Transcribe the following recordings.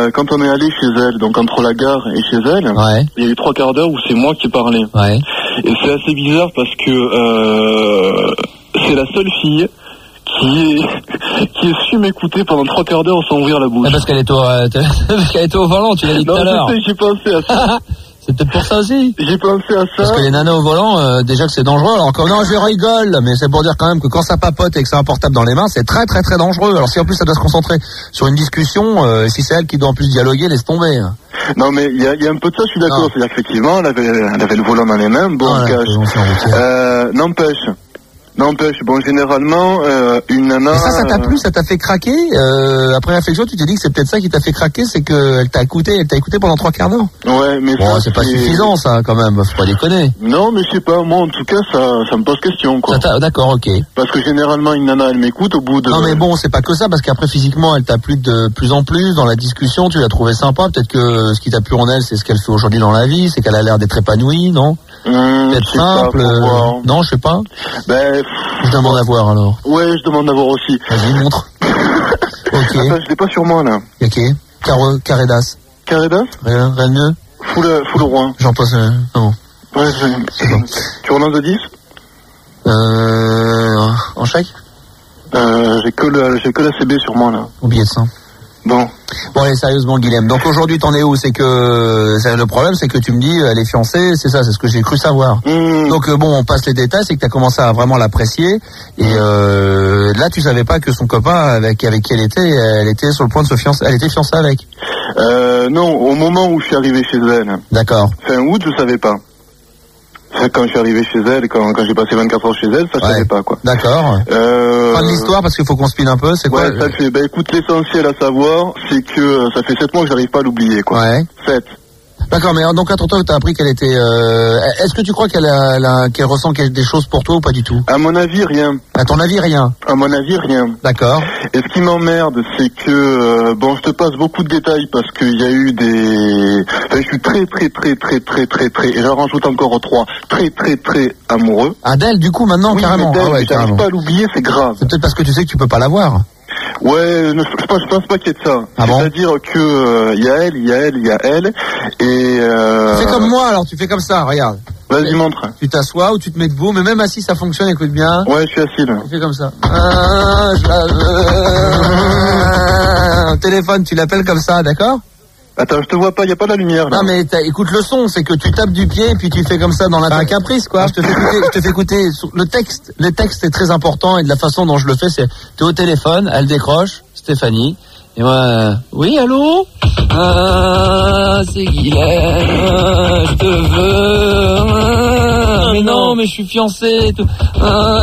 quand on est allé chez elle, donc entre la gare et chez elle, il y a eu 3 quarts d'heure où c'est moi qui parlais. Ouais. Et c'est assez bizarre parce que c'est la seule fille qui est su m'écouter pendant 3 quarts d'heure sans ouvrir la bouche. Parce qu'elle était au volant, tu l'as dit tout à l'heure. Non, j'ai pensé à ça. C'est peut-être pour ça aussi. J'ai pensé à ça. Parce que les nanas au volant, déjà que c'est dangereux. Alors que non, je rigole, mais c'est pour dire quand même que quand ça papote et que c'est un portable dans les mains, c'est très très très dangereux. Alors si en plus ça doit se concentrer sur une discussion, si c'est elle qui doit en plus dialoguer, laisse tomber. Non mais il y a un peu de ça, je suis d'accord. C'est-à-dire qu'effectivement, elle avait le volant dans les mains, bon, N'empêche, bon, généralement, une nana... Ça t'a plu, ça t'a fait craquer après réflexion, tu t'es dit que c'est peut-être ça qui t'a fait craquer, c'est qu'elle t'a écouté pendant 3 quarts d'heure. Ouais, mais bon, c'est pas suffisant, ça, quand même, faut pas déconner. Non, mais je sais pas, moi, en tout cas, ça me pose question, quoi. D'accord, ok. Parce que généralement, une nana, elle m'écoute au bout de... Non, mais bon, c'est pas que ça, parce qu'après, physiquement, elle t'a plu de plus en plus dans la discussion, tu l'as trouvé sympa, peut-être que ce qui t'a plu en elle, c'est ce qu'elle fait aujourd'hui dans la vie, c'est qu'elle a l'air d'être épanouie, non? Peut-être simple, non, je sais pas. Ben... Je demande à voir, alors. Ouais, je demande à voir aussi. Vas-y, montre. Ok. Attends, je l'ai pas sur moi, là. Ok. Carré d'as. Carré d'as? Rien de mieux? Full roi. J'en passe, non. Ouais, c'est bon. Tu relances de 10? En chèque? J'ai que la CB sur moi, là. Oublié de ça. Bon, allez, sérieusement, Guilhem. Donc aujourd'hui, t'en es où? C'est que le problème, c'est que tu me dis, elle est fiancée, c'est ça, c'est ce que j'ai cru savoir. Donc bon, on passe les détails, c'est que t'as commencé à vraiment l'apprécier. Et là, tu savais pas que son copain avec qui elle était sur le point de se fiancer. Elle était fiancée avec. Non, au moment où je suis arrivé chez elle. D'accord. Fin août, je savais pas. Quand je suis arrivé chez elle, quand j'ai passé 24 heures chez elle, ça je savais pas, quoi. D'accord. Fin de l'histoire, parce qu'il faut qu'on speed un peu, c'est quoi? Ouais, ça fait, écoute, l'essentiel à savoir, c'est que ça fait 7 mois que j'arrive pas à l'oublier, quoi. Ouais. 7. D'accord, mais donc à ton temps, t'as appris qu'elle était... Est-ce que tu crois qu'elle ressent des choses pour toi ou pas du tout? À mon avis, rien. À ton avis, rien? À mon avis, rien. D'accord. Et ce qui m'emmerde, c'est que... bon, je te passe beaucoup de détails parce qu'il y a eu des... Enfin, je suis très, et j'en rajoute encore 3, très amoureux. Ah, d'elle, du coup, maintenant, oui, carrément. Ah ouais, j'arrive pas à l'oublier, c'est grave. C'est peut-être parce que tu sais que tu peux pas l'avoir. Ouais, je pense pas qu'il y ait de ça. Ah bon? C'est-à-dire que il y a elle, et Fais comme moi, alors tu fais comme ça, regarde. Vas-y, montre. Tu t'assois ou tu te mets debout, mais même assis, ça fonctionne, écoute bien. Ouais, je suis assis là. Tu fais comme ça. Je la veux. Au téléphone, tu l'appelles comme ça, d'accord? Attends, je te vois pas, y a pas la lumière là. Non mais écoute le son, c'est que tu tapes du pied et puis tu fais comme ça dans la caprice, quoi. Je te fais écouter le texte. Le texte est très important et de la façon dont je le fais, c'est t'es au téléphone, elle décroche, Stéphanie. Et moi, oui, allô? C'est Guylaine, je te veux. Mais non, mais je suis fiancé et tout. Et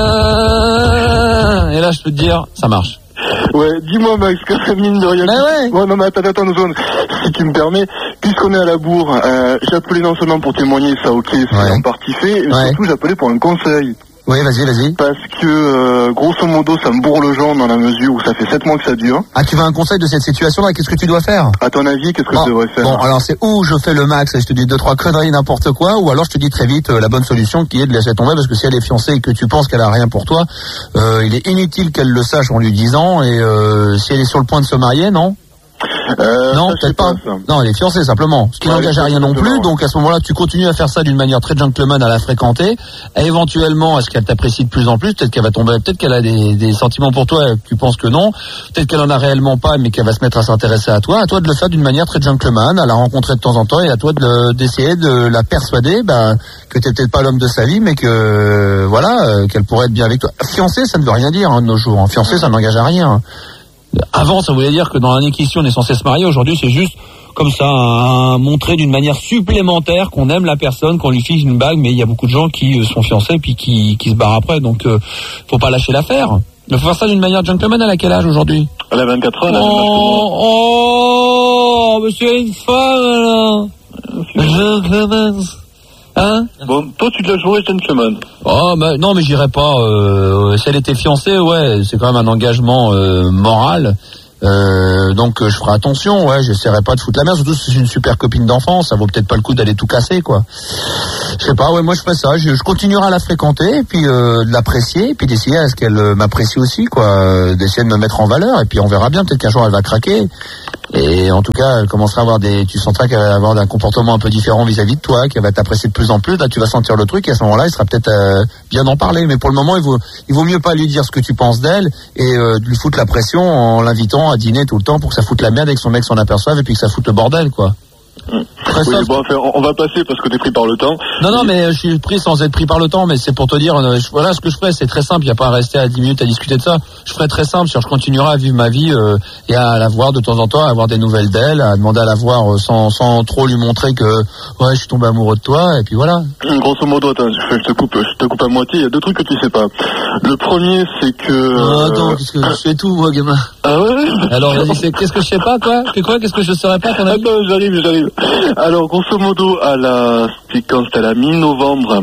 là, je peux te dire, ça marche. Ouais, dis-moi Max, quand même mine de rien. Ben ouais. Ouais, non mais attends, une seconde. Si tu me permets, puisqu'on est à la bourre, j'appelais non seulement pour témoigner, ça ok, c'est en partie fait, mais surtout j'appelais pour un conseil. Oui, vas-y. Parce que, grosso modo, ça me bourre le genre dans la mesure où ça fait 7 mois que ça dure. Ah, tu veux un conseil de cette situation-là? Qu'est-ce que tu dois faire? À ton avis, qu'est-ce que je devrais faire? Bon, alors c'est ou je fais le max et je te dis 2-3 conneries, n'importe quoi, ou alors je te dis très vite la bonne solution qui est de laisser tomber, parce que si elle est fiancée et que tu penses qu'elle a rien pour toi, il est inutile qu'elle le sache en lui disant, et si elle est sur le point de se marier, non? Non, peut-être pas. Non, elle est fiancée simplement. Ce qui n'engage à rien non plus. Donc à ce moment-là, tu continues à faire ça d'une manière très gentleman, à la fréquenter. Et éventuellement, est-ce qu'elle t'apprécie de plus en plus? Peut-être qu'elle va tomber, peut-être qu'elle a des sentiments pour toi. Et que tu penses que non. Peut-être qu'elle en a réellement pas, mais qu'elle va se mettre à s'intéresser à toi. À toi de le faire d'une manière très gentleman, à la rencontrer de temps en temps, et à toi d'essayer de la persuader, que t'es peut-être pas l'homme de sa vie, mais que qu'elle pourrait être bien avec toi. Fiancée, ça ne veut rien dire de nos jours. Fiancée, ça n'engage à rien. Avant, ça voulait dire que dans l'année qui suit, on est censé se marier. Aujourd'hui, c'est juste comme ça, montrer d'une manière supplémentaire qu'on aime la personne, qu'on lui fixe une bague. Mais il y a beaucoup de gens qui sont fiancés puis qui se barrent après. Donc, faut pas lâcher l'affaire. Il faut faire ça d'une manière gentleman. Elle a quel âge aujourd'hui? Elle a 24 ans. Mais c'est une femme, là. Gentleman. Hein? Bon, toi tu te la jouerais gentleman. Oh, non, mais j'irais pas. Si elle était fiancée, ouais, c'est quand même un engagement moral. Donc je ferai attention, ouais, j'essaierai pas de foutre la merde, surtout si c'est une super copine d'enfance, ça vaut peut-être pas le coup d'aller tout casser, quoi. Je sais pas, ouais, moi je ferai ça, je continuerai à la fréquenter, et puis de l'apprécier, et puis d'essayer à ce qu'elle m'apprécie aussi, quoi, d'essayer de me mettre en valeur, et puis on verra bien, peut-être qu'un jour elle va craquer, Et en tout cas, elle commencera à avoir tu sentiras qu'elle va avoir un comportement un peu différent vis-à-vis de toi, qu'elle va t'apprécier de plus en plus. Là, tu vas sentir le truc et à ce moment-là, il sera peut-être bien d'en parler. Mais pour le moment, il vaut mieux pas lui dire ce que tu penses d'elle et de lui foutre la pression en l'invitant à dîner tout le temps pour que ça foute la merde et que son mec s'en aperçoive et puis que ça foute le bordel, quoi. Oui, bon, enfin, on va passer parce que t'es pris par le temps. Non, mais je suis pris sans être pris par le temps, mais c'est pour te dire, voilà ce que je ferai, c'est très simple, il n'y a pas à rester à 10 minutes à discuter de ça. Je ferai très simple, je continuerai à vivre ma vie et à la voir de temps en temps, à avoir des nouvelles d'elle, à demander à la voir sans trop lui montrer que ouais, je suis tombé amoureux de toi, et puis voilà. Grosso modo, attends, je te coupe à moitié, il y a deux trucs que tu sais pas. Le premier, c'est que... attends, qu'est-ce que je sais tout, moi, gamin. Ah ouais? Alors, vas-y, qu'est-ce que je sais pas, quoi? Qu'est-ce que je saurais pas, ton avis? Attends, j'arrive. Alors, grosso modo, quand c'était à la mi-novembre,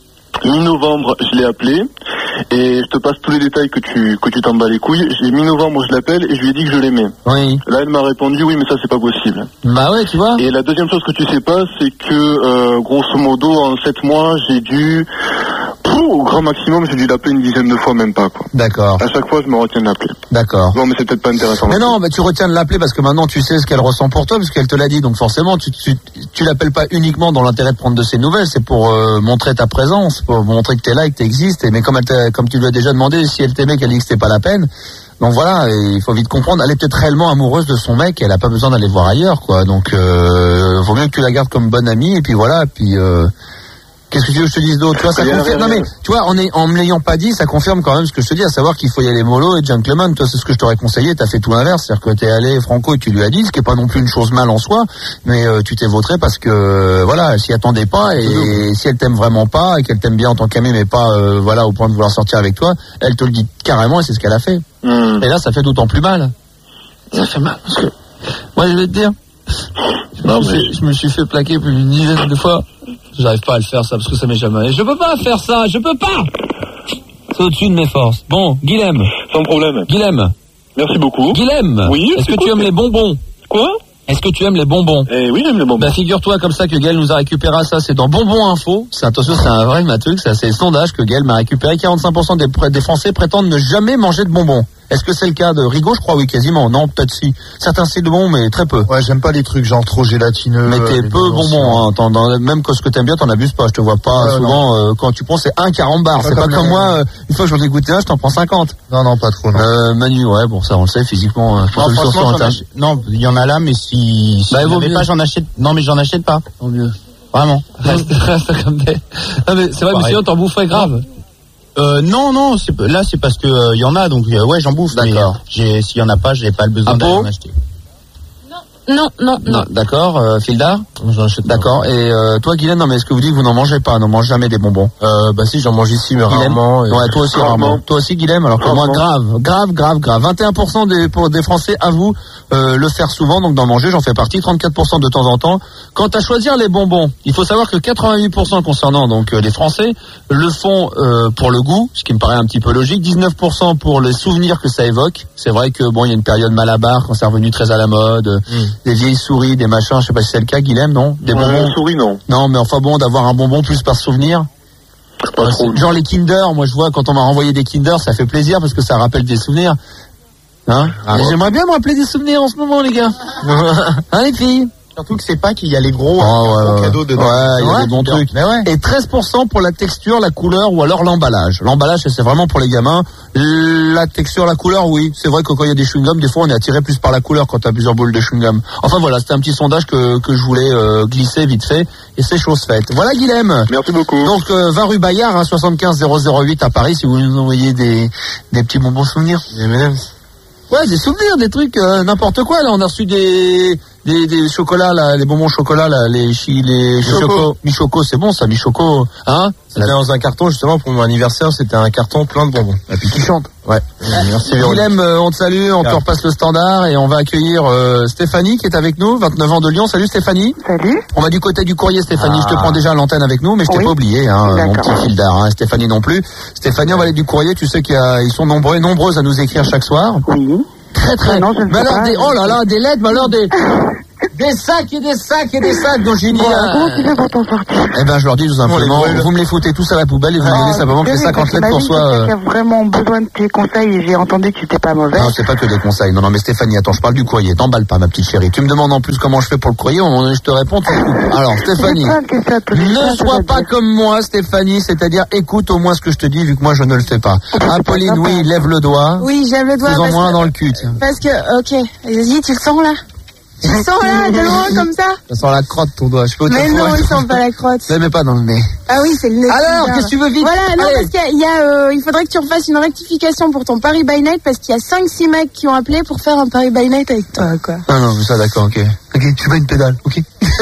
je l'ai appelé et je te passe tous les détails que tu t'en bats les couilles. Mi-novembre, je l'appelle et je lui ai dit que je l'aimais. Oui. Là, elle m'a répondu oui, mais ça c'est pas possible. Bah ouais, tu vois. Et la deuxième chose que tu sais pas, c'est que grosso modo, en 7 mois, j'ai dû au grand maximum, j'ai dû l'appeler une dizaine de fois, même pas, quoi. D'accord. À chaque fois, je me retiens de l'appeler. D'accord. Non, mais c'est peut-être pas intéressant. Mais non, mais tu retiens de l'appeler parce que maintenant tu sais ce qu'elle ressent pour toi, parce qu'elle te l'a dit. Donc forcément, tu l'appelles pas uniquement dans l'intérêt de prendre de ses nouvelles, c'est pour montrer ta présence, pour montrer que t'es là et que t'existes. Mais comme tu lui as déjà demandé si elle t'aimait, qu'elle dit que c'était pas la peine. Donc voilà, il faut vite comprendre. Elle est peut-être réellement amoureuse de son mec. Et elle a pas besoin d'aller voir ailleurs, quoi. Donc vaut mieux que tu la gardes comme bonne amie. Et puis voilà. Puis qu'est-ce que tu veux que je te dise d'autre? Tu vois, ça confirme. Non mais, tu vois, en me l'ayant pas dit, ça confirme quand même ce que je te dis, à savoir qu'il faut y aller mollo et gentleman. Toi, c'est ce que je t'aurais conseillé. T'as fait tout l'inverse, c'est-à-dire que t'es allé franco et tu lui as dit, ce qui est pas non plus une chose mal en soi, mais tu t'es vautré parce que voilà, elle s'y attendait pas et si elle t'aime vraiment pas et qu'elle t'aime bien en tant qu'amie, mais pas voilà au point de vouloir sortir avec toi, elle te le dit carrément et c'est ce qu'elle a fait. Et là, ça fait d'autant plus mal. Ça fait mal parce que moi, je vais te dire. Je me suis fait plaquer plus d'une dizaine de fois. J'arrive pas à le faire ça parce que ça m'est jamais. Je peux pas faire ça, je peux pas. C'est au-dessus de mes forces. Bon, Guilhem. Sans problème. Guilhem. Merci beaucoup. Guilhem. Oui. Est-ce que tu aimes les bonbons? Quoi? Est-ce que tu aimes les bonbons? Oui, j'aime les bonbons. Bah, figure-toi comme ça que Gaël nous a récupéré ça, c'est dans Bonbons Info. Attention, c'est un vrai truc, c'est le sondage que Gaël m'a récupéré. 45% des Français prétendent ne jamais manger de bonbons. Est-ce que c'est le cas de Rigaud? Je crois oui, quasiment. Non, peut-être si. Certains c'est de bon, mais très peu. Ouais, j'aime pas les trucs genre trop gélatineux. Mais t'es peu bonbons, hein. Même que ce que t'aimes bien, t'en abuses pas. Je te vois pas souvent, quand tu prends, c'est un carambar. C'est pas comme moi, une fois que j'en ai goûté un, je t'en prends 50. Non, pas trop, non. Manu, ouais, bon, ça, on le sait, physiquement. Non, franchement, non, il y en a là, mais si j'en avais pas, j'en achète. Non, mais j'en achète pas. Tant mieux. Vraiment. Reste comme des... Non, mais c'est vrai, mais sinon, t'en boufferais grave. Non, c'est parce que y en a, donc ouais, j'en bouffe. D'accord. Mais s'il y en a pas, j'ai pas le besoin d'en acheter. Non. D'accord, Fildar. D'accord. Et toi, Guylaine, non, mais est-ce que vous dites que vous n'en mangez pas, n'en mangez jamais des bonbons? Bah si, j'en mange ici, mais rarement. Ouais, toi aussi rarement. Toi aussi, Guylaine. Alors que moi, grave. 21% des Français avouent le faire souvent, donc d'en manger. J'en fais partie. 34% de temps en temps. Quant à choisir les bonbons, il faut savoir que 88% concernant donc les Français le font pour le goût, ce qui me paraît un petit peu logique. 19% pour les souvenirs que ça évoque. C'est vrai que bon, il y a une période Malabar quand c'est revenu très à la mode. Des vieilles souris, des machins, je sais pas si c'est le cas, Guilhem, non? Des bonbons. Souris, non. Non, mais enfin bon, d'avoir un bonbon plus par souvenir. Pas trop. Genre les Kinder, moi je vois quand on m'a renvoyé des Kinder, ça fait plaisir parce que ça rappelle des souvenirs. Hein? J'aimerais bien me rappeler des souvenirs en ce moment, les gars. Hein, les filles? Surtout que c'est pas qu'il y a les gros, cadeaux dedans. Ouais, il y a des bons trucs. Et 13% pour la texture, la couleur ou alors l'emballage. L'emballage, c'est vraiment pour les gamins. La texture, la couleur, oui. C'est vrai que quand il y a des chewing-gums, des fois on est attiré plus par la couleur quand t'as plusieurs boules de chewing-gum. Enfin voilà, c'était un petit sondage que je voulais glisser vite fait. Et c'est chose faite. Voilà, Guilhem. Merci beaucoup. Donc 20 rue Bayard, hein, 75 008 à Paris, si vous nous envoyez des petits bonbons souvenirs. Ouais, des souvenirs, des trucs, n'importe quoi. Là, on a reçu des chocolats, là, les bonbons au chocolat, là, les Michoco. Michoco, c'est bon, ça, Michoco, hein? C'était dans un carton, justement, pour mon anniversaire, c'était un carton plein de bonbons. Et puis qui chante. Ouais. Merci, Guilhem, on te salue, on te repasse le standard et on va accueillir Stéphanie qui est avec nous, 29 ans de Lyon. Salut Stéphanie. Salut. On va du côté du courrier, Stéphanie. Je te prends déjà à l'antenne avec nous, mais je t'ai pas oublié, hein, mon petit Fildar, hein, Stéphanie non plus. Stéphanie, on va aller du courrier. Tu sais qu'ils sont nombreux et nombreuses à nous écrire chaque soir. Oui. Très. Non, je ne sais pas. Oh là là, des lettres, mais alors des... Des sacs et des sacs et des sacs. Donc j'ai dit. Comment tu fais pour t'en sortir? Eh ben, je leur dis tout simplement, vous me les foutez tous à la poubelle et vous me donnez simplement que les 50 lettres pour soi. J'ai vraiment besoin de tes conseils et j'ai entendu que tu n'étais pas mauvais. Non, c'est pas que des conseils. Non, mais Stéphanie, attends, je parle du courrier. T'emballes pas, ma petite chérie. Tu me demandes en plus comment je fais pour le courrier. Au moment donné, je te réponds, tu coupes. Alors, Stéphanie, ne sois pas comme moi, Stéphanie, c'est-à-dire écoute au moins ce que je te dis, vu que moi je ne le fais pas. Apolline, oui, lève le doigt. Oui, je lève le doigt. Fais-en moins dans le cul, tiens. Parce que, ok, vas-y, tu le sens là? Tu le sens là, de loin comme ça? Ça sent la crotte ton doigt. Je peux mais non, il sent pas la crotte. Ça met pas dans le nez. Ah oui, c'est le nez. Alors, qu'est-ce que tu veux vite? Voilà, non, parce il faudrait que tu refasses une rectification pour ton Paris by Night parce qu'il y a 5-6 mecs qui ont appelé pour faire un Paris by Night avec toi, quoi. Ah non, mais ça, d'accord, ok. Ok, tu veux une pédale, ok.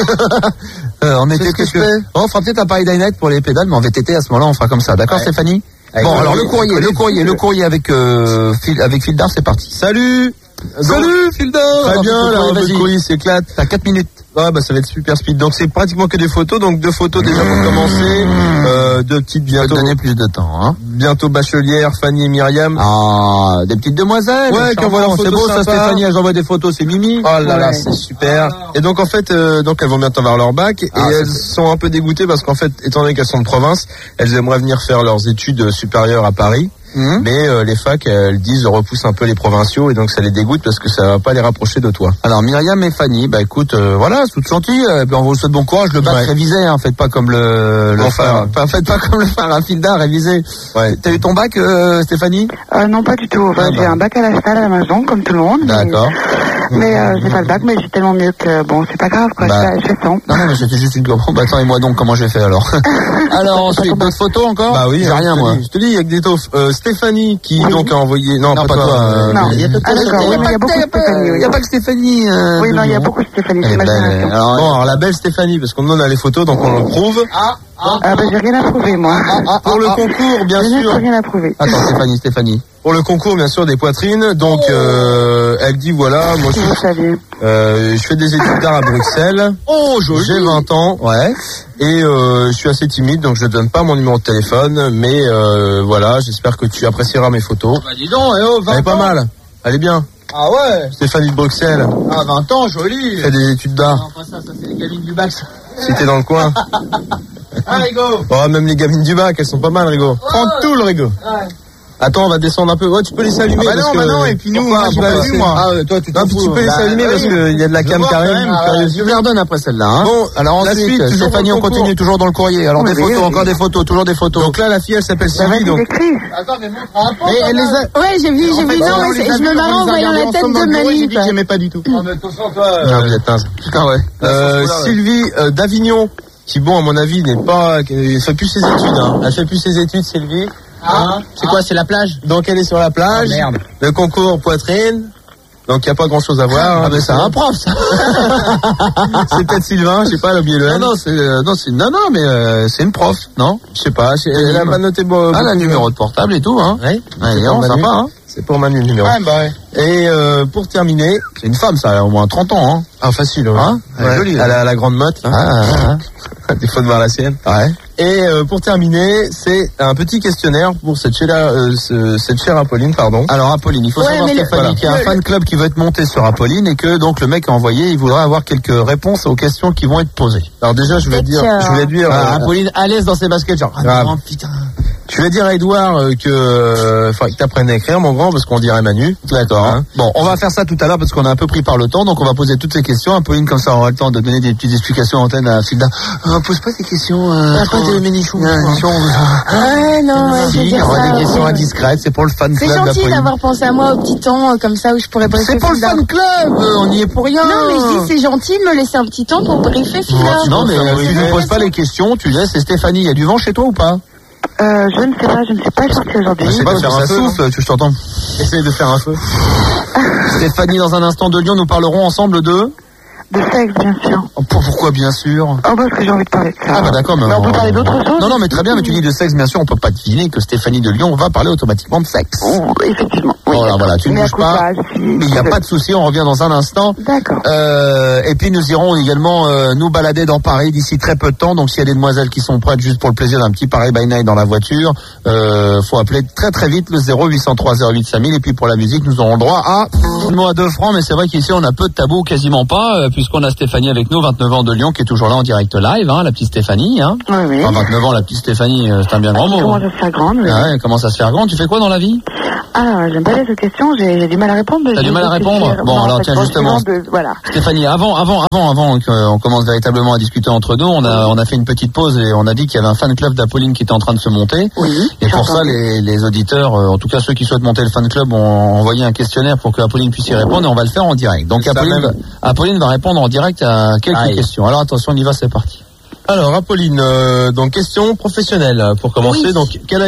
En été, qu'est-ce que je fais? On fera peut-être un Paris by Night pour les pédales, mais en VTT, à ce moment-là, on fera comme ça. D'accord, ouais. Stéphanie? Bon, alors le courrier avec Fildar, c'est parti. Salut Fildar. Très bien, le courrier s'éclate. T'as 4 minutes. Ouais, bah ça va être super speed. Donc c'est pratiquement que des photos. Donc 2 photos déjà pour commencer. 2 petites bientôt. Je vais te donner plus de temps, hein. Bientôt Bachelière, Fanny et Myriam. Ah, des petites demoiselles. Ouais, quand voilà, c'est beau ça, Stéphanie. Elles envoient des photos, c'est Mimi. Oh là là, c'est super. Et donc en fait, donc elles vont bientôt avoir leur bac et elles sont un peu dégoûtées parce qu'en fait, étant donné qu'elles sont de province, elles aimeraient venir faire leurs études supérieures à Paris. Mais les facs, elles disent, repoussent un peu les provinciaux et donc ça les dégoûte parce que ça va pas les rapprocher de toi. Alors Myriam et Fanny, bah écoute, voilà, toutes gentilles, on vous souhaite bon courage, le bac révisé, hein, faites pas comme le phare, faites pas comme le phare à Fildar, révisé. Ouais. T'as eu ton bac, Stéphanie? Non, pas du tout. Enfin, j'ai un bac à la salle à la maison, comme tout le monde. D'accord. Mais j'ai pas le bac, mais j'ai tellement mieux que bon, c'est pas grave, quoi. Je fais 100. Non, mais c'était juste une. Bon, bah attends, et moi donc, comment j'ai fait alors? Alors ensuite, d'autres photos encore? Bah oui, j'ai rien moi. Je te dis, il y a que des taufs. Stéphanie qui donc a envoyé. Non, pas toi. Non. Il y a beaucoup de Stéphanie. Il y a pas que Stéphanie. Oui, non, il y a beaucoup de Stéphanie. Alors la belle Stéphanie, parce qu'on en a les photos, donc on le prouve. Bah j'ai rien à prouver moi. Pour le concours, bien sûr. J'ai rien à prouver. Attends, Stéphanie. Pour le concours, bien sûr, des poitrines. Donc, elle dit voilà, moi je fais des études d'art à Bruxelles. Oh, joli. J'ai 20 ans. Ouais. Et je suis assez timide, donc je ne donne pas mon numéro de téléphone. Mais voilà, j'espère que tu apprécieras mes photos. Bah dis donc, 20 elle est pas mal. Elle est bien. Ah ouais. Stéphanie de Bruxelles. Ah, 20 ans, joli. Fait des études d'art. Non, pas ça c'est les gamines du bac. Si t'es dans le coin. Ah, Rigo. Oh, même les gamines du bac, elles sont pas mal, Rigo. Prends tout le Rigo. Ouais. Attends, on va descendre un peu. Ouais, tu peux les allumer. Ah bah non, parce que... et puis nous, moi. Ah, toi, tu peux les allumer parce qu'il y a de la cam carré. Je les redonne après celle-là, hein. Bon, alors ensuite, Stéphanie, on continue toujours dans le courrier. Alors des photos, encore des photos, toujours des photos. Donc là, la fille, elle s'appelle Sylvie, donc. Attends, mais montre un peu. Ouais, j'ai vu. Non, mais je me marre en voyant la tête de Manu. J'ai dit que j'aimais pas du tout. Ah, mais attention, toi. Non, vous êtes pince. Putain, ouais. Sylvie d'Avignon, qui bon, à mon avis, n'est pas, elle fait plus ses études, hein. Elle fait plus ses études, Sylvie. C'est quoi, c'est la plage? Donc elle est sur la plage. Ah, merde. Le concours poitrine. Donc il n'y a pas grand chose à voir. Ah, mais c'est un prof, ça. C'est peut-être Sylvain, je sais pas, elle a oublié le N. Non, mais c'est une prof, non? Je sais pas, elle a pas noté bon. Ah, le numéro de portable et tout, hein. Ouais. C'est sympa, hein. C'est pour Manu le numéro. Ouais, bah ouais. Et pour terminer, c'est une femme, ça, elle a au moins 30 ans, hein. Ah, facile, ouais. Hein, elle est jolie. Elle a la grande motte, là. Des fois de voir la sienne. Ouais. Et pour terminer, c'est un petit questionnaire pour cette chère Apolline, pardon. Alors Apolline, il faut savoir, Stéphanie, qu'il y a un fan club qui veut être monté sur Apolline et que donc le mec a envoyé, il voudra avoir quelques réponses aux questions qui vont être posées. Alors déjà, je voulais dire, Apolline à l'aise dans ses baskets, genre. Oh, putain. Je vais dire à Edouard que t'apprennes à écrire, mon grand, parce qu'on dirait Manu. D'accord. Hein. Bon, on va faire ça tout à l'heure parce qu'on est un peu pris par le temps, donc on va poser toutes ces questions. Apolline, comme ça, on aura le temps de donner des petites explications en antenne à Filda. Pose pas des questions. Pas des ménichons. Non, si, il y aura des questions indiscrètes. C'est pour le fan club. C'est gentil d'avoir pensé à moi au petit temps comme ça où je pourrais briefer. C'est pour le fan club. On y est pour rien. Non, mais je dis c'est gentil de me laisser un petit temps pour briefer Filda. Non, mais tu ne poses pas les questions. Tu laisses. Et Stéphanie, il y a du vent chez toi ou pas? Je ne sais pas, je ne suis pas sortie aujourd'hui. Je sais pas, ça souffle, tu t'entends. Essaye de faire un feu. Stéphanie, dans un instant de Lyon, nous parlerons ensemble de sexe, bien sûr. Pourquoi bien sûr? Parce que j'ai envie de parler de ça. Ah bah d'accord, mais on peut parler d'autre chose. Non, mais très bien, mais tu dis de sexe, bien sûr, on peut pas deviner que Stéphanie de Lyon va parler automatiquement de sexe. Oh, effectivement. Oui. Voilà, tu ne bouges pas. Mais il n'y a pas de souci, on revient dans un instant. D'accord. Et puis nous irons également nous balader dans Paris d'ici très peu de temps. Donc s'il y a des demoiselles qui sont prêtes juste pour le plaisir d'un petit Paris by Night dans la voiture, faut appeler très très vite le 0803 08 5000. Et puis pour la musique, nous aurons le droit à 2 francs. Mais c'est vrai qu'ici on a peu de tabous, quasiment pas, puisqu'on a Stéphanie avec nous, 29 ans de Lyon, qui est toujours là en direct live, hein, la petite Stéphanie. Hein. Oui. Enfin, 29 ans, la petite Stéphanie, c'est un bien grand mot. Elle commence à se faire grande. Oui. Ah ouais, elle commence à se faire grande. Tu fais quoi dans la vie? Ah, j'aime pas les questions, j'ai du mal à répondre. T'as du mal à répondre? Bon, non, alors tiens, justement, voilà. Stéphanie, avant qu'on commence véritablement à discuter entre nous, on a fait une petite pause et on a dit qu'il y avait un fan club d'Apolline qui était en train de se monter. Oui. Et pour ça, les auditeurs, en tout cas ceux qui souhaitent monter le fan club, ont envoyé un questionnaire pour que Apolline puisse y répondre et on va le faire en direct. Donc Apolline va répondre en direct à quelques questions. Alors attention, on y va, c'est parti. Alors Apolline, donc question professionnelle pour commencer. Oui. Donc quelle a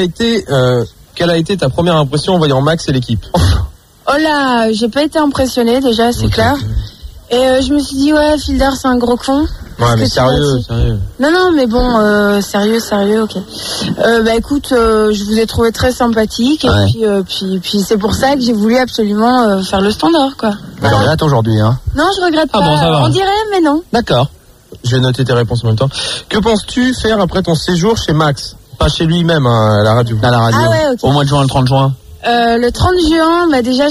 été ta première impression en voyant Max et l'équipe? Oh là, j'ai pas été impressionnée déjà, c'est clair. Et je me suis dit Fielder c'est un gros con. Ouais, mais sérieux. Non, mais bon, sérieux, ok. Écoute, je vous ai trouvé très sympathique et puis c'est pour ça que j'ai voulu absolument faire le standard, quoi. Tu regrettes aujourd'hui, hein? Non, je regrette pas. Bon, ça va. On dirait, mais non. D'accord. Je vais noter tes réponses en même temps. Que penses-tu faire après ton séjour chez Max? Pas chez lui-même, hein, à la radio. À la radio. Ah ouais, ok. Au mois de juin, le 30 juin. Le 30 juin, déjà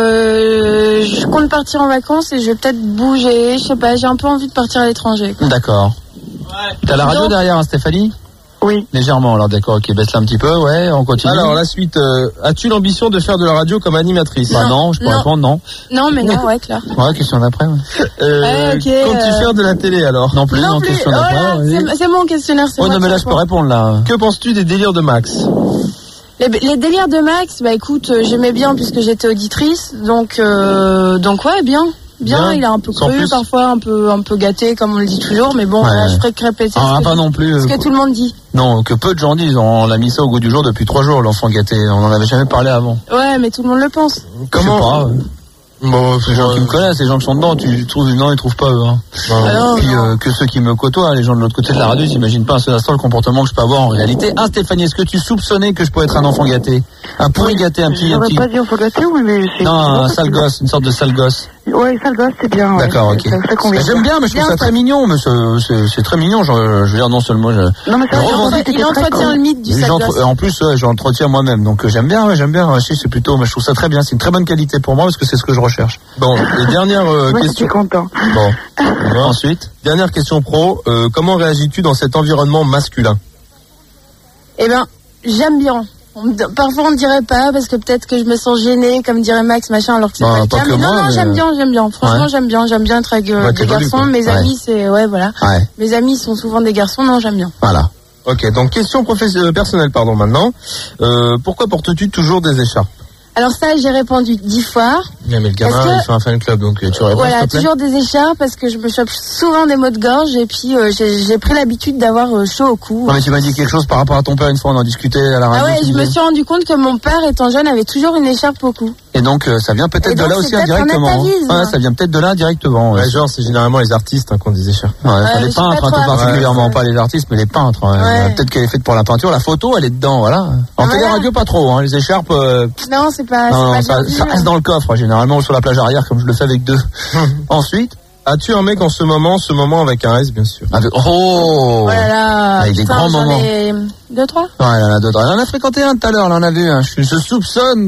je compte partir en vacances et je vais peut-être bouger, je sais pas, j'ai un peu envie de partir à l'étranger, quoi. D'accord. Ouais. T'as la radio derrière, hein, Stéphanie? Oui. Légèrement, alors d'accord, ok, baisse-la un petit peu, ouais, on continue. Alors la suite, as-tu l'ambition de faire de la radio comme animatrice? Non, je peux répondre non. Non, mais non, ouais, clair. Ouais, question d'après. Ouais. Comptes-tu faire de la télé alors? Non plus, question d'après. C'est mon questionnaire, c'est non, mais là je peux répondre là. Que penses-tu des délires de Max? Les délires de Max, écoute, j'aimais bien puisque j'étais auditrice, donc ouais, bien, il est un peu cru, parfois un peu gâté comme on le dit toujours, mais bon, je ferai que répéter pas non plus, ce que tout le monde dit. Non, que peu de gens disent, on l'a mis ça au goût du jour depuis 3 jours, l'enfant gâté, on n'en avait jamais parlé avant. Ouais, mais tout le monde le pense. Comment? Je sais pas. Bon, les gens qui me connaissent, les gens qui sont dedans, tu trouves non, ils trouvent pas eux. Hein. Puis que ceux qui me côtoient, les gens de l'autre côté de la radio, ils s'imaginent pas un seul instant le comportement que je peux avoir en réalité. Ah Stéphanie, est-ce que tu soupçonnais que je pourrais être un enfant gâté? Un pourri gâté, un petit. J'aurais pas dit enfant gâté, oui, mais c'est. Non, un sale gosse, une sorte de sale gosse. Ouais, sale gosse, c'est bien. D'accord, ok. J'aime bien, mais je trouve ça très mignon, mais c'est très mignon. Je veux dire, non seulement Non, mais il entretient le mythe du sale gosse. En plus, j'entretiens moi-même, donc j'aime bien. Si, c'est plutôt, mais je trouve ça très bien. C'est une très bonne qualité pour moi parce que c'est ce que je recherche. Bon, et dernière question. Je suis content. Bon. Ensuite, dernière question pro. Comment réagis-tu dans cet environnement masculin? Eh ben, j'aime bien. Parfois on ne dirait pas parce que peut-être que je me sens gênée, comme dirait Max, machin, alors que c'est pas le cas. Mais non, j'aime bien. Franchement, j'aime bien être avec des garçons. Quoi. Mes amis, c'est voilà. Ouais. Mes amis sont souvent des garçons. Non, j'aime bien. Voilà. Ok, donc question personnelle, maintenant. Pourquoi portes-tu toujours des écharpes? Alors ça, j'ai répondu 10 fois. Mais le gamin, il fait un fan club, donc tu réponds. Voilà, toujours des écharpes parce que je me chope souvent des maux de gorge et puis j'ai pris l'habitude d'avoir chaud au cou. Non mais tu m'as dit quelque chose par rapport à ton père une fois, on en discutait à la radio. Ah ouais, je me suis rendu compte que mon père, étant jeune, avait toujours une écharpe au cou. Et donc ça vient peut-être de là aussi indirectement. Ouais, ça vient peut-être de là indirectement. Ouais, genre c'est généralement les artistes qui ont des écharpes. Ouais, les peintres, tout particulièrement, pas les artistes, mais les peintres. Peut-être qu'elle est faite pour la peinture. La photo, elle est dedans, voilà. En télé-radio, pas trop. Les écharpes. Non, c'est pas. Ça reste dans le coffre, généralement sur la plage arrière, comme je le fais avec 2. Ensuite, as-tu un mec en ce moment avec un S, bien sûr? Oh là là, avec des grands moments. 2, 3. Ouais, il y en a 2, 3. On en a fréquenté un tout à l'heure, là, on a vu. Je soupçonne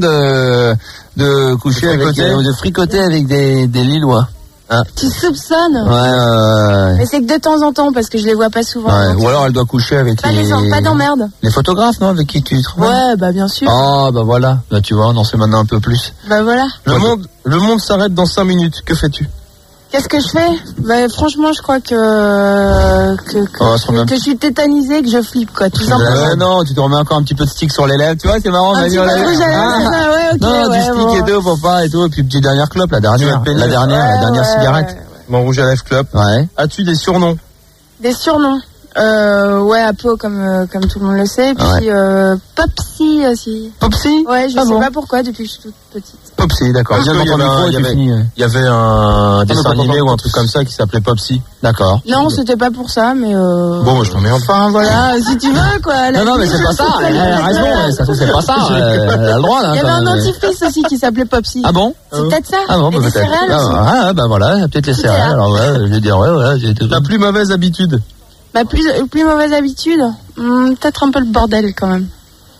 de coucher avec, de fricoter avec des Lillois. Ah. Tu soupçonnes? Ouais. Mais c'est que de temps en temps, parce que je les vois pas souvent. Ouais. Ou alors elle doit coucher avec pas d'emmerde. Les photographes, non? Avec qui tu te trouves? Ouais, bien sûr. Ah, voilà. Là, tu vois, on en sait maintenant un peu plus. Voilà. Le monde s'arrête dans 5 minutes. Que fais-tu? Qu'est-ce que je fais? Franchement, je crois que je suis tétanisée, que je flippe, quoi, tout simplement. Non, tu te remets encore un petit peu de stick sur les lèvres, tu vois, c'est marrant, du stick et 2 pour pas et tout, et puis petite dernière clope, la dernière cigarette. Mon rouge à lèvres clope. Ouais. As-tu des surnoms? Des surnoms? À peau, comme tout le monde le sait, et puis Popsy aussi. Popsy? Ouais, je sais pas pourquoi, depuis que je suis toute petite. Popsy, d'accord. Il y avait un dessin animé ou un truc comme ça qui s'appelait Popsy. D'accord. Non, c'était pas pour ça, mais Bon, je t'emmerde. Enfin, voilà, si tu veux, quoi. Non, mais c'est pas ça. Elle a raison, c'est pas ça. Elle a le droit, là. Il y avait un dentifrice aussi qui s'appelait Popsy. Ah bon? C'est peut-être ça. Ah bon, peut-être. Céréales aussi. Voilà, peut-être les céréales. Alors, ouais, je vais dire, Ta plus mauvaise habitude? Ma plus mauvaise habitude? Peut-être un peu le bordel, quand même.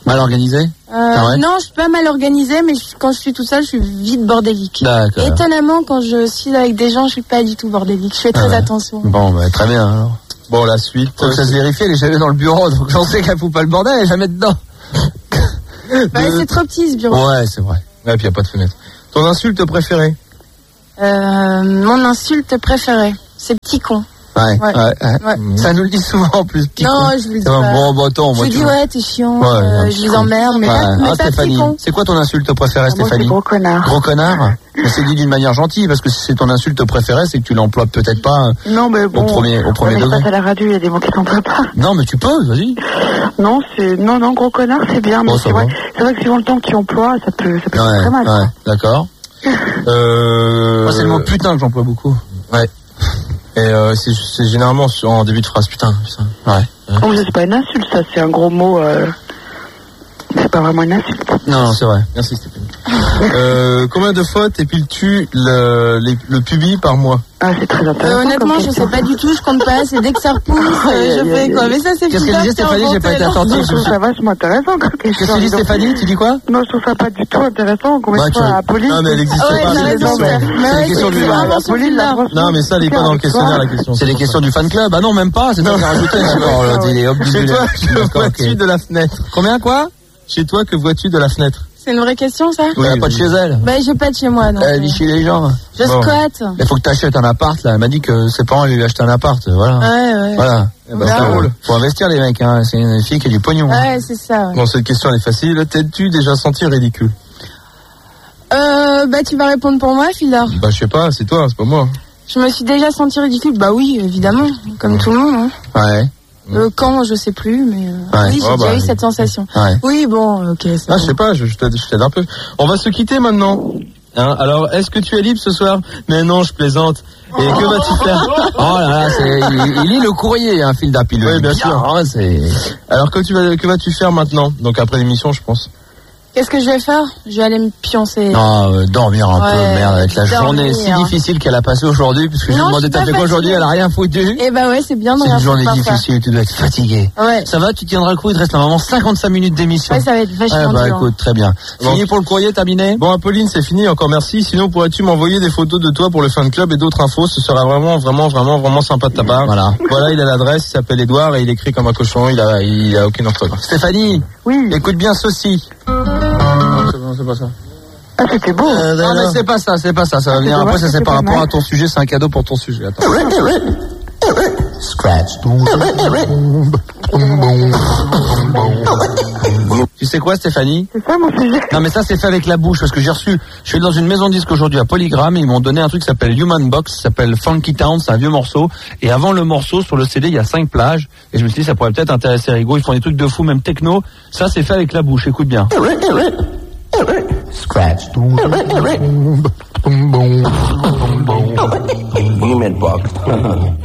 Mal organisé? Non, je suis pas mal organisée, mais quand je suis toute seule, je suis vite bordélique. D'accord. Étonnamment, quand je suis avec des gens, je suis pas du tout bordélique. Je fais très attention. Bon, très bien alors. Bon, la suite. Faut que ça se vérifie, elle est jamais dans le bureau, donc j'en sais qu'elle fout pas le bordel, elle est jamais dedans. C'est trop petit ce bureau. Ouais, c'est vrai. Ouais, puis y a pas de fenêtre. Ton insulte préférée? Mon insulte préférée, c'est petit con. Ouais. Ça nous le dit souvent en plus. Non, je vous le dis pas. Je vous dis t'es chiant, je les emmerde, mais pas Stéphanie. C'est quoi ton insulte préférée, Stéphanie? Gros connard. Gros connard? Mais c'est dit d'une manière gentille, parce que si c'est ton insulte préférée, c'est que tu l'emploies peut-être pas non, mais bon, au premier degré. À la radio, il y a des mots qui s'emploient pas. Non, mais tu peux, vas-y. Non, gros connard, c'est bien, mais c'est vrai que suivant le temps que tu emploies, ça peut faire très mal. Ouais, d'accord. Moi, c'est le mot putain que j'emploie beaucoup. Ouais. Et c'est généralement en début de phrase, putain. Ouais. Oh, mais c'est pas une insulte, ça, c'est un gros mot. C'est pas vraiment une insulte. Non, c'est vrai. Merci Stéphanie. Combien de fois t'épiles-tu le pubis par mois? Ah, c'est très intéressant. Honnêtement, je sais pas du tout, je compte pas, c'est dès que ça repousse, je fais quoi. Mais ça, c'est qu'est-ce qu'elle disait, Stéphanie? J'ai pas été attentive. Je trouve ça vachement intéressant. Qu'est-ce que tu dis, Stéphanie? Tu dis quoi? Non, je trouve ça pas du tout intéressant. Combien de fois à Apolline? Non, mais elle existe pas. C'est les questions du non, mais ça, elle est pas dans le questionnaire, la question. C'est les questions du fan club. Ah non, même pas. C'est toi qui as rajouté. Chez toi, que vois-tu de la fenêtre? Combien, quoi? Chez toi, que vois-tu de la fenêtre? C'est une vraie question, ça? Oui, pas de chez elle. J'ai pas de chez moi, non. Elle vit chez les gens. Je squatte. Il faut que t'achètes un appart, là. Elle m'a dit que ses parents lui achetaient un appart, voilà. Ouais. Voilà. Ça roule. Faut investir, les mecs, hein. C'est une fille qui a du pognon. Ouais, c'est ça. Bon, cette question, elle est facile. T'es-tu déjà senti ridicule? Tu vas répondre pour moi, Philor. Je sais pas, c'est toi, c'est pas moi. Je me suis déjà senti ridicule. Oui, évidemment. Comme tout le monde, hein. Ouais. Quand, je sais plus, mais oui, j'ai déjà eu cette sensation. Ouais. Oui, bon, ok. Je sais pas, je t'aide un peu. On va se quitter maintenant. Hein, alors, est-ce que tu es libre ce soir? Mais non, je plaisante. Et que vas-tu faire? Oh là là, il lit le courrier, un fil d'appel. Oui, bien sûr. Alors, que vas-tu faire maintenant? Donc après l'émission, je pense. Qu'est-ce que je vais faire? Je vais aller me pioncer. Non, dormir un peu, merde, avec la journée si difficile qu'elle a passée aujourd'hui, puisque j'ai demandé de t'appeler quoi aujourd'hui, elle a rien foutu. C'est bien de rien. C'est une journée difficile, tu dois être fatigué. Ouais. Ça va, tu tiendras le coup, il te reste normalement 55 minutes d'émission. Ouais, ça va être vachement dur. Écoute, très bien. Fini pour le courrier, terminé? Bon, Apolline, c'est fini, encore merci. Sinon, pourrais-tu m'envoyer des photos de toi pour le fan club et d'autres infos? Ce sera vraiment sympa de ta part. Voilà, il a l'adresse, il s'appelle Edouard et il écrit comme un cochon, il a aucune orthographe. Stéphanie. Oui. Écoute bien ceci. C'est pas ça. Ah, c'était beau. Non, mais c'est pas ça. Ça va venir après, ça c'est par rapport à ton sujet, c'est un cadeau pour ton sujet. Attends. Scratch. Tu sais quoi, Stéphanie? C'est ça mon sujet. Non, mais ça c'est fait avec la bouche, parce que je suis dans une maison de disque aujourd'hui à Polygram, et ils m'ont donné un truc qui s'appelle Human Box, ça s'appelle Funky Town, c'est un vieux morceau, et avant le morceau, sur le CD, il y a 5 plages, et je me suis dit, ça pourrait peut-être intéresser Rigaud, ils font des trucs de fou, même techno, ça c'est fait avec la bouche, écoute bien. Scratch. Human Box.